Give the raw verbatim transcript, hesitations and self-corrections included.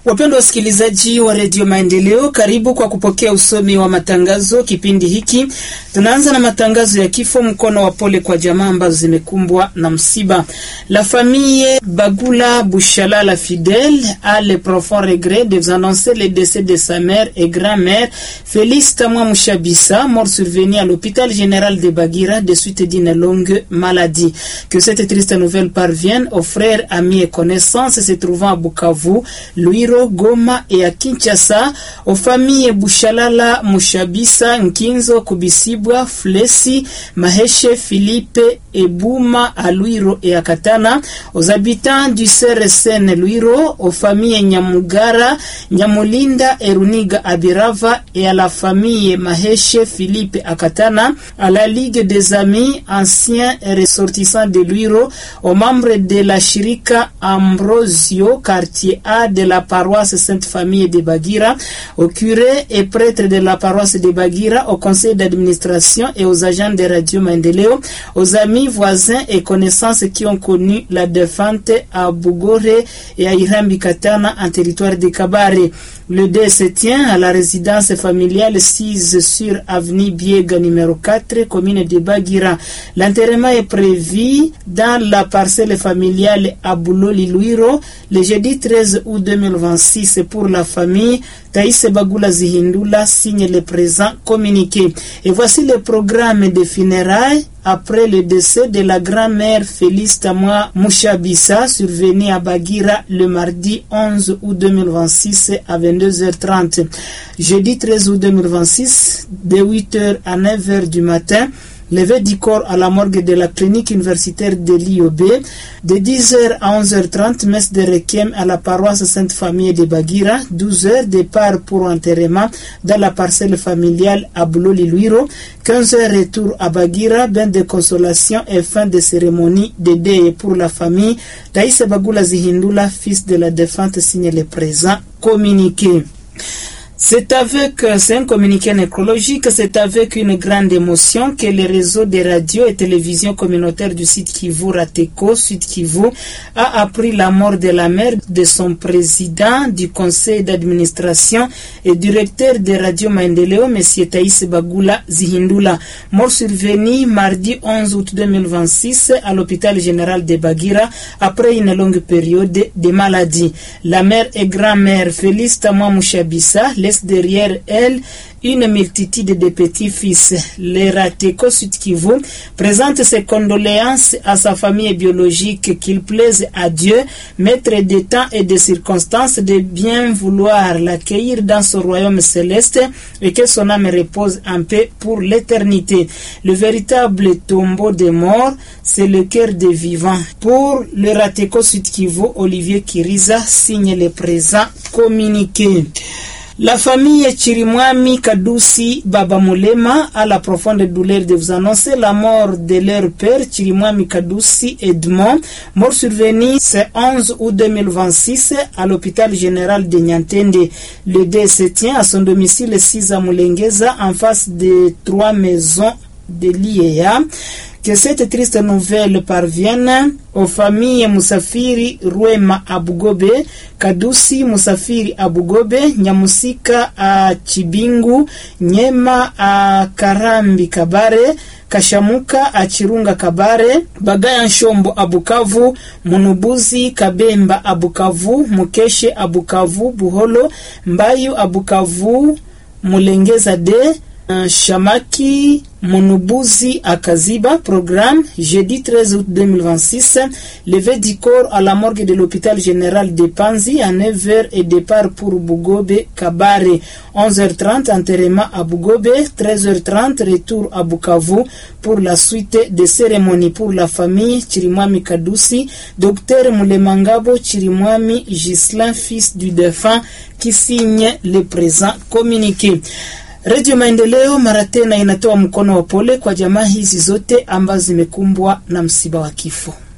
Wapendwa wasikilizaji wa Radio Maendeleo, karibu kwa kupokea usomi wa matangazo kipindi hiki. Tunaanza na matangazo ya kifo, mkono wa pole kwa jamaa ambazo zimekumbwa na msiba. La famille Bagula Bouchalala Fidèle a le profond regret de vous annoncer le décès de sa mère et grand-mère Félix Tamwa Mouchabissa, mort survenue à l'hôpital général de Bagira de suite d'une longue maladie. Que cette triste nouvelle parvienne aux frères, amis et connaissances se trouvant à Bukavu, Luiro, Goma et à Kinshasa, aux familles Bouchalala Mouchabissa, Nkinzo, Kubisibwa, Flesi, Maheshe, Philippe et Bouma à Luiro et à Katana, aux habitants du C R S N Luiro, aux familles Nyamugara, Nyamulinda et Runiga Abirava et à la famille Maheshe, Philippe à Katana, à la Ligue des Amis, anciens et ressortissants de Luiro, aux membres de la Shirika Ambrosio, quartier A de la paroisse Sainte-Famille de Bagira, aux curés et prêtres de la paroisse de Bagira, au conseil d'administration et aux agents de Radio Maendeleo, aux amis, voisins et connaissances qui ont connu la défunte à Bugore et à Irambi Katana en territoire de Kabare. Le deuil se tient à la résidence familiale sise sur avenue Biega numéro quatre, commune de Bagira. L'enterrement est prévu dans la parcelle familiale à Bouloli-Luiro le jeudi treize août deux mille vingt-six pour la famille. Taïse Bagula Zihindula signe le présent communiqué. Et voici le programme de funérailles après le décès de la grand-mère Félix Tamwa Mouchabissa, survenue à Bagira le mardi onze août deux mille vingt-six à vingt-deux heures trente. Jeudi treize août deux mille vingt-six, de huit heures à neuf heures du matin, levé du corps à la morgue de la clinique universitaire de l'I O B. De dix heures à onze heures trente, messe de requiem à la paroisse Sainte-Famille de Bagira. douze heures, départ pour enterrement dans la parcelle familiale à Bouloli-Luiro. quinze heures, retour à Bagira, bain de consolation et fin de cérémonie de deuil pour la famille. Taïse Bagula Zihindula, fils de la défunte, signe le présent communiqué. C'est avec, c'est un communiqué nécrologique, c'est avec une grande émotion que le réseau de radio et télévision communautaire du site Kivu, Rateco, Sud Kivu, a appris la mort de la mère de son président du conseil d'administration et directeur de Radio Maendeleo, M. Taïse Bagula Zihindula, mort survenu mardi onze août deux mille vingt-six à l'hôpital général de Bagira après une longue période de maladie. La mère et grand-mère Félix Tamwa Mouchabissa derrière elle une multitude de petits-fils. Le Rateco Sud Kivu présente ses condoléances à sa famille biologique, qu'il plaise à Dieu, maître des temps et des circonstances, de bien vouloir l'accueillir dans son royaume céleste et que son âme repose en paix pour l'éternité. Le véritable tombeau des morts, c'est le cœur des vivants. Pour le Rateco Sud Kivu, Olivier Kiriza signe le présent communiqué. La famille Chirimwami Kadusi Baba Mulema a la profonde douleur de vous annoncer la mort de leur père Chirimwami Kadusi Edmond, mort survenu ce onze août deux mille vingt-six à l'hôpital général de Nyantende. Le deuil se tient à son domicile six à Mulengeza, en face des trois maisons de l'I E A. Que cette triste nouvelle parvienne aux familles Musafiri Ruema Abugobe, Kadusi Musafiri Abugobe, Nyamusika a Chibingu, Nyema a Karambi Kabare, Kashamuka a Chirunga Kabare, Bagaya Nshombo Abukavu, Munubuzi Kabemba Abukavu, Mukeshe Abukavu, Buholo, Mbayu Abukavu, Mulengeza de Shamaki Monubuzi à Kaziba. Programme jeudi treize août deux mille vingt-six, levé du corps à la morgue de l'hôpital général de Panzi à neuf heures et départ pour Bugobe Kabare. onze heures trente, enterrement à Bugobe. treize heures trente, retour à Bukavu pour la suite des cérémonies. Pour la famille Chirimwami Kadusi, docteur Mulemangabo Chirimwami Gislain, fils du défunt, qui signe le présent communiqué. Radio Maendeleo mara tena inatoa mkono wa pole kwa jamaa hizi zote ambazo zimekumbwa na msiba wa kifo.